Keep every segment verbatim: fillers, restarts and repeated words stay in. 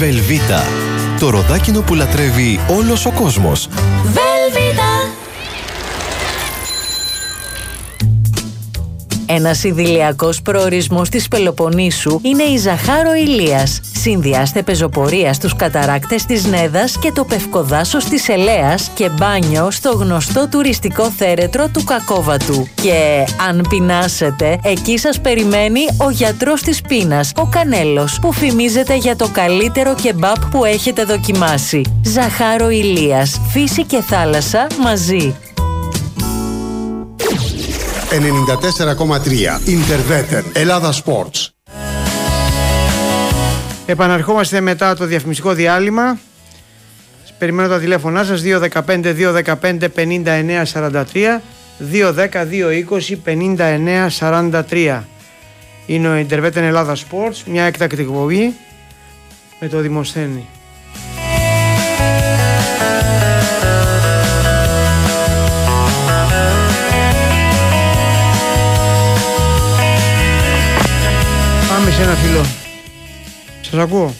Βελβίτα. Το ροδάκινο που λατρεύει όλος ο κόσμος. Βελβίτα. Ένας ιδηλιακός προορισμός της Πελοποννήσου είναι η Ζαχάρο Ηλίας. Συνδυάστε πεζοπορία στους καταράκτες της Νέδας και το Πευκοδάσος της Ελέας και μπάνιο στο γνωστό τουριστικό θέρετρο του Κακόβατου. Και αν πεινάσετε, εκεί σας περιμένει ο γιατρός της πείνας, ο Κανέλος, που φημίζεται για το καλύτερο κεμπάπ που έχετε δοκιμάσει. Ζαχάρο Ηλίας, φύση και θάλασσα μαζί. ενενήντα τέσσερα κόμμα τρία Interveten Ελλάδα Sports. Επαναρχόμαστε μετά το διαφημιστικό διάλειμμα. Περιμένω τα τηλέφωνά σας δύο ένα πέντε δύο ένα πέντε πενήντα εννέα σαράντα τρία δύο ένα μηδέν δύο είκοσι πενήντα εννέα σαράντα τρία. Είναι ο Interveten Ελλάδα Sports, μια έκτακτη εκπομπή με το Δημοσθένη. Πάμε σε ένα φίλο. Σας ακούω.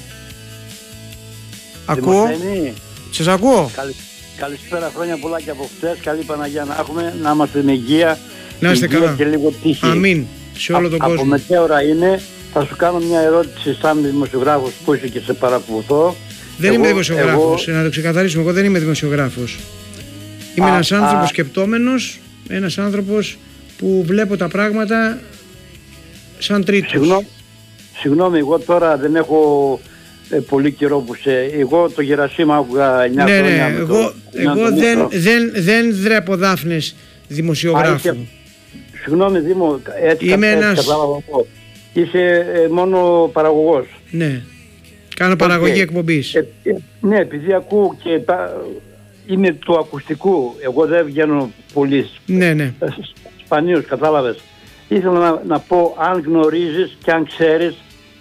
Ακούω. Σας ακούω. Καλη, καλησπέρα, χρόνια πολλά και από χτες. Καλή Παναγιά να έχουμε, να είμαστε με υγεία. Να είστε καλά. Και λίγο τύχη. Αμήν. Σε όλο τον Α, κόσμο. Από μετέωρα είναι. Θα σου κάνω μια ερώτηση σαν δημοσιογράφος που είσαι και σε παρακολουθώ. Δεν εγώ, είμαι δημοσιογράφος, εγώ... να το ξεκαθαρίσουμε. Εγώ δεν είμαι δημοσιογράφος. Είμαι α, ένας άνθρωπος α... σκεπτόμενος, ένας άνθρωπος που βλέπω τα πράγματα σαν τρίτος. Συγγνώμη, συγγνώμη, εγώ τώρα δεν έχω ε, πολύ καιρό που σε... Εγώ το Γερασίμα άκουγα εννιά ναι, χρόνια. Ναι, εγώ, το, εγώ δεν, δεν, δεν δρέπω δάφνες δημοσιογράφου. Α, είσαι, συγγνώμη Δήμο, έτσι, είμαι έτσι ένας... κατάλαβα εγώ. Είσαι ε, μόνο παραγωγός. Ναι, κάνω παραγωγή okay. εκπομπής. Ε, ε, ναι, επειδή ακούω και τα... είναι του ακουστικού, εγώ δεν βγαίνω πολύ. Ναι, ναι. Σπανίως, κατάλαβες. Ήθελα να, να πω αν γνωρίζεις και αν ξέρεις.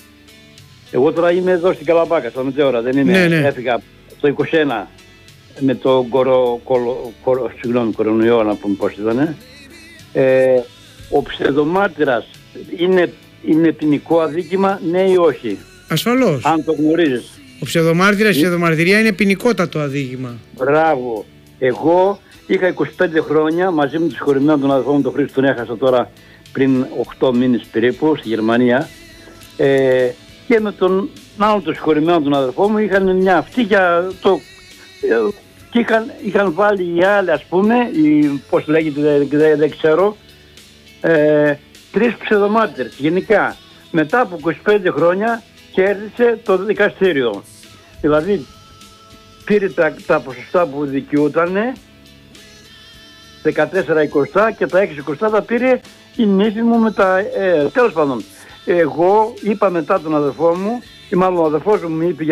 Εγώ τώρα είμαι εδώ στην Καλαμπάκα, στα Μετέωρα, δεν είμαι. Ναι, ναι. Έφυγα το είκοσι ένα με το κορο, κορο, κορο, συγγνώμη, κορονοϊό, να πούμε πώς ήταν. Ε, ο ψευδομάρτυρας είναι, είναι ποινικό αδίκημα, ναι ή όχι? Ασφαλώς. Αν το γνωρίζεις. Ο ψευδομάρτυρας, η ψευδομαρτυρία είναι ποινικότατο αδίκημα. Μπράβο. Εγώ είχα είκοσι πέντε χρόνια μαζί με τους συγχωρημένους των αδελφών μου, τον Χρήστο τον έχασα τώρα πριν οκτώ μήνες περίπου στη Γερμανία, ε, και με τον άλλο τον συγχωρημένο τον αδελφό μου είχαν μια αυτή για το... Ε, και είχαν, είχαν βάλει οι άλλοι, ας πούμε, οι, πώς λέγεται δεν, δεν, δεν ξέρω, ε, τρεις ψευδομάρτυρες γενικά. Μετά από είκοσι πέντε χρόνια κέρδισε το δικαστήριο. Δηλαδή πήρε τα, τα ποσοστά που δικαιούτανε, δεκατέσσερα είκοσι και τα έξι είκοσι τα πήρε η νύφη μου με τα... Ε, τέλος πάντων, εγώ είπα μετά τον αδερφό μου, ή μάλλον ο αδερφός μου είπε